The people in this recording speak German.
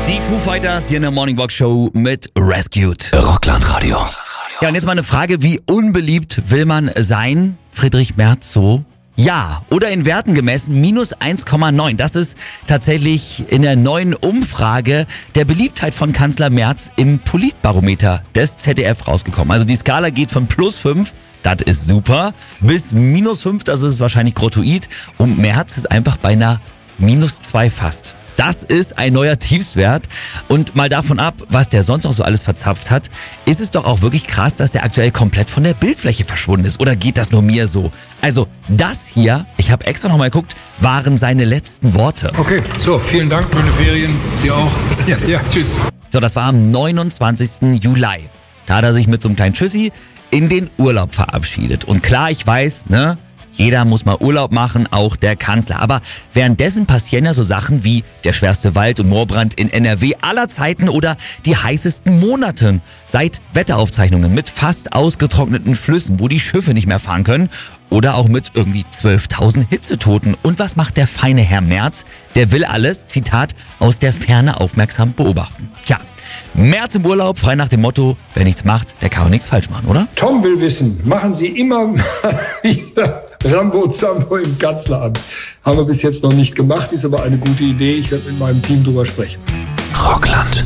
Die Foo Fighters hier in der Morning Walk Show mit Rescued. Rockland-Radio. Ja, und jetzt mal eine Frage, wie unbeliebt will man sein? Friedrich Merz so? Ja, oder in Werten gemessen minus 1,9. Das ist tatsächlich in der neuen Umfrage der Beliebtheit von Kanzler Merz im Politbarometer des ZDF rausgekommen. Also die Skala geht von +5, das ist super, bis -5, das ist wahrscheinlich grottoid. Und Merz ist einfach bei einer -2 fast. Das ist ein neuer Tiefstwert. Und mal davon ab, was der sonst noch so alles verzapft hat, ist es doch auch wirklich krass, dass der aktuell komplett von der Bildfläche verschwunden ist. Oder geht das nur mir so? Also das hier, ich habe extra nochmal geguckt, waren seine letzten Worte. Okay, so, vielen Dank, schöne Ferien, dir auch. Ja, tschüss. So, das war am 29. Juli. Da hat er sich mit so einem kleinen Tschüssi in den Urlaub verabschiedet. Und klar, ich weiß, ne? Jeder muss mal Urlaub machen, auch der Kanzler. Aber währenddessen passieren ja so Sachen wie der schwerste Wald- und Moorbrand in NRW aller Zeiten oder die heißesten Monate seit Wetteraufzeichnungen mit fast ausgetrockneten Flüssen, wo die Schiffe nicht mehr fahren können oder auch mit irgendwie 12.000 Hitzetoten. Und was macht der feine Herr Merz? Der will alles, Zitat, aus der Ferne aufmerksam beobachten. Tja, Merz im Urlaub, frei nach dem Motto, wer nichts macht, der kann auch nichts falsch machen, oder? Tom will wissen, machen Sie immer wieder Rambo im Kanzleramt. Haben wir bis jetzt noch nicht gemacht, ist aber eine gute Idee. Ich werde mit meinem Team drüber sprechen. Rockland.